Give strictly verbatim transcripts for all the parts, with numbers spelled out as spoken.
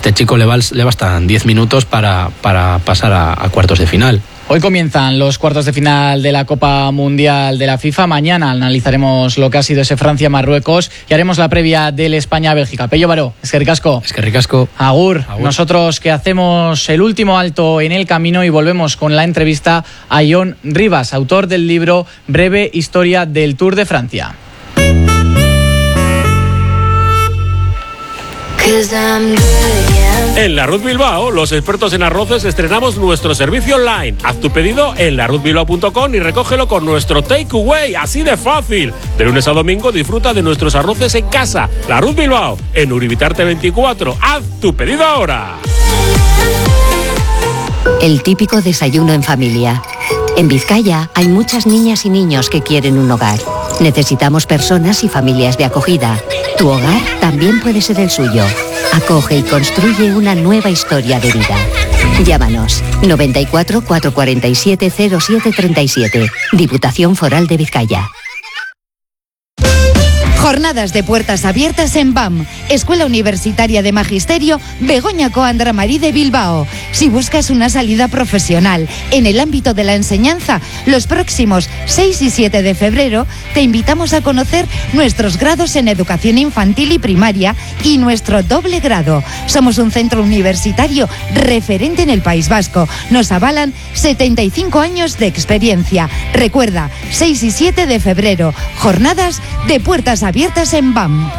este chico le, va, le bastan diez minutos para, para pasar a, a cuartos de final. Hoy comienzan los cuartos de final de la Copa Mundial de la FIFA. Mañana analizaremos lo que ha sido ese Francia-Marruecos y haremos la previa del España-Bélgica. Pello Baró, es que ricasco. Es que ricasco. Agur. Agur. Nosotros que hacemos el último alto en el camino y volvemos con la entrevista a Jon Rivas, autor del libro Breve Historia del Tour de Francia. En Larruz Bilbao, los expertos en arroces estrenamos nuestro servicio online. Haz tu pedido en larruz bilbao punto com y recógelo con nuestro takeaway, así de fácil. De lunes a domingo disfruta de nuestros arroces en casa. Larruz Bilbao, en Uribitarte veinticuatro. Haz tu pedido ahora. El típico desayuno en familia. En Vizcaya hay muchas niñas y niños que quieren un hogar. Necesitamos personas y familias de acogida. Tu hogar también puede ser el suyo. Acoge y construye una nueva historia de vida. Llámanos noventa y cuatro, cuatrocientos cuarenta y siete, cero siete treinta y siete. Diputación Foral de Vizcaya. Jornadas de puertas abiertas en B A M, Escuela Universitaria de Magisterio Begoña Coandra Marí de Bilbao. Si buscas una salida profesional en el ámbito de la enseñanza, los próximos seis y siete de febrero te invitamos a conocer nuestros grados en educación infantil y primaria y nuestro doble grado. Somos un centro universitario referente en el País Vasco. Nos avalan setenta y cinco años de experiencia. Recuerda, seis y siete de febrero, jornadas de puertas abiertas abiertas en B A M.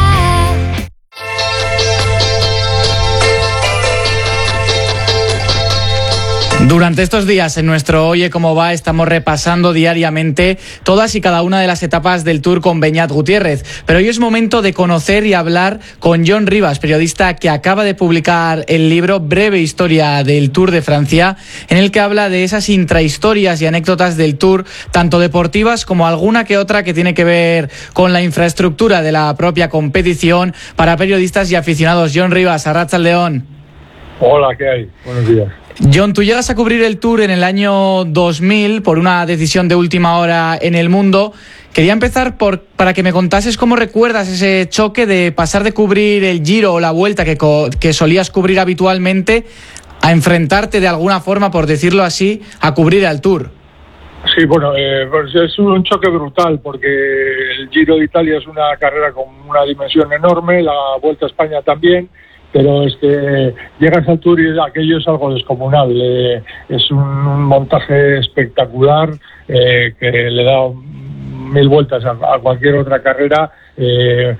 Durante estos días en nuestro Oye Cómo Va estamos repasando diariamente todas y cada una de las etapas del Tour con Beñat Gutiérrez, pero hoy es momento de conocer y hablar con Jon Rivas, periodista que acaba de publicar el libro Breve Historia del Tour de Francia, en el que habla de esas intrahistorias y anécdotas del Tour, tanto deportivas como alguna que otra que tiene que ver con la infraestructura de la propia competición para periodistas y aficionados. Jon Rivas, Arratsaldeon. Hola, ¿qué hay? Buenos días. Jon, tú llegas a cubrir el Tour en el año dos mil por una decisión de última hora en el mundo. Quería empezar por para que me contases cómo recuerdas ese choque de pasar de cubrir el Giro o la Vuelta que, que solías cubrir habitualmente a enfrentarte de alguna forma, por decirlo así, a cubrir al Tour. Sí, bueno, eh, pues es un choque brutal porque el Giro de Italia es una carrera con una dimensión enorme, la Vuelta a España también. Pero es que llegas al Tour y aquello es algo descomunal. Eh, es un, un montaje espectacular eh, que le da mil vueltas a, a cualquier otra carrera. Eh,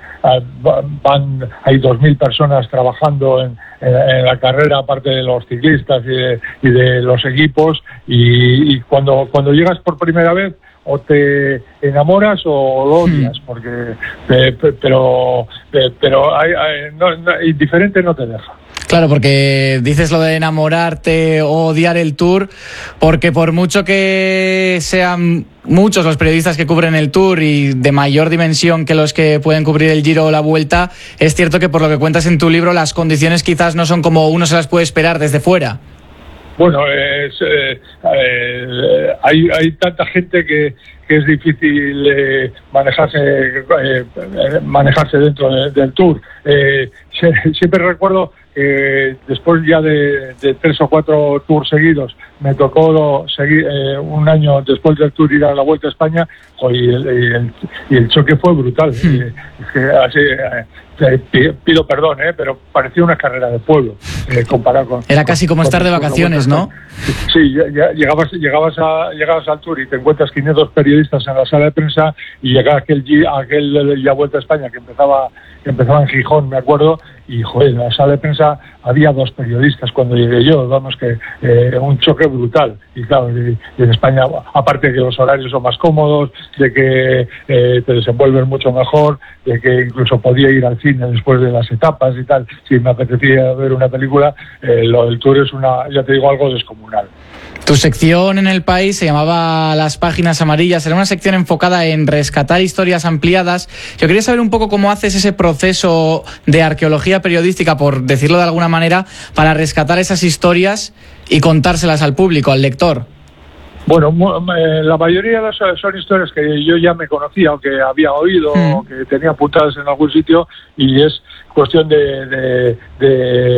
van hay dos mil personas trabajando en, en, en la carrera, aparte de los ciclistas y de, y de los equipos. Y, y cuando cuando llegas por primera vez, o te enamoras o lo odias, porque eh, pero pero hay, hay, no, no, indiferente no te deja. Claro, porque dices lo de enamorarte o odiar el Tour, porque por mucho que sean muchos los periodistas que cubren el Tour y de mayor dimensión que los que pueden cubrir el Giro o la Vuelta, es cierto que por lo que cuentas en tu libro las condiciones quizás no son como uno se las puede esperar desde fuera. Bueno, es, eh, eh, hay, hay tanta gente que, que es difícil eh, manejarse eh, manejarse dentro de, del Tour. Eh, siempre recuerdo que después ya de, de tres o cuatro tours seguidos me tocó seguir eh, un año después del Tour ir a la Vuelta a España y el, y el, y el choque fue brutal. Sí. Eh, es que así, eh, pido perdón, eh, pero parecía una carrera de pueblo eh, comparado con... Era casi como con, estar con, de vacaciones, ¿no? Sí, ya, ya, llegabas, llegabas, a, llegabas al Tour y te encuentras quinientos periodistas en la sala de prensa y llega aquel, aquel ya Vuelta a España que empezaba, que empezaba en Gijón, me acuerdo, y joder, en la sala de prensa había dos periodistas cuando llegué yo, vamos, que eh, un choque brutal. Y claro, y, y en España, aparte de que los horarios son más cómodos, de que eh, te desenvuelves mucho mejor, de que incluso podía ir al cine después de las etapas y tal, si me apetecía ver una película, eh, lo del Tour es una, ya te digo, algo descomunal. Tu sección en El País se llamaba Las Páginas Amarillas. Era una sección enfocada en rescatar historias ampliadas. Yo quería saber un poco cómo haces ese proceso de arqueología periodística, por decirlo de alguna manera, para rescatar esas historias y contárselas al público, al lector. Bueno, la mayoría de las son historias que yo ya me conocía o que había oído mm. o que tenía apuntadas en algún sitio, y es cuestión de, de, de